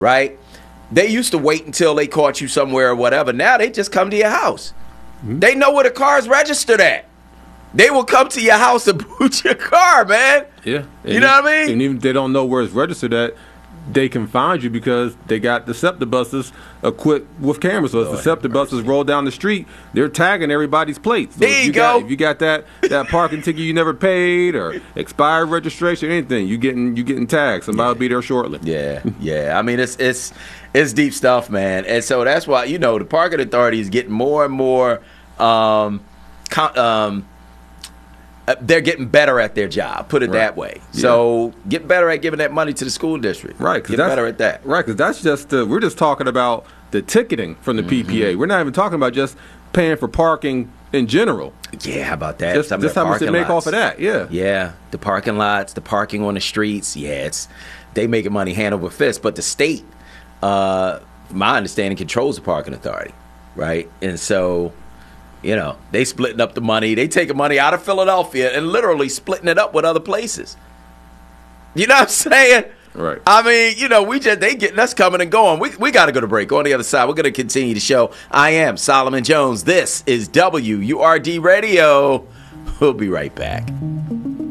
right? They used to wait until they caught you somewhere or whatever. Now they just come to your house. Mm-hmm. They know where the car's registered at. They will come to your house and boot your car, man. Yeah. You know what I mean? And even if they don't know where it's registered at, they can find you because they got the SEPTA buses equipped with cameras. So as the SEPTA buses roll down the street, they're tagging everybody's plates. So there you go. If you got that parking ticket you never paid or expired registration, anything, you getting tagged. Somebody will be there shortly. Yeah. I mean, it's deep stuff, man. And so that's why, the parking authority is getting more and more they're getting better at their job, put it that way. Yeah. So get better at giving that money to the school district. Right. Get better at that. Right, because that's just we're just talking about the ticketing from the PPA. We're not even talking about just paying for parking in general. Yeah, how about that? Just how much they make off of that, Yeah, the parking lots, the parking on the streets, they making money hand over fist. But the state, my understanding, controls the parking authority, right? And so... they splitting up the money. They taking money out of Philadelphia and literally splitting it up with other places. You know what I'm saying? Right. I mean, they getting us coming and going. We got to go to break. On the other side, we're going to continue the show. I am Solomon Jones. This is WURD Radio. We'll be right back.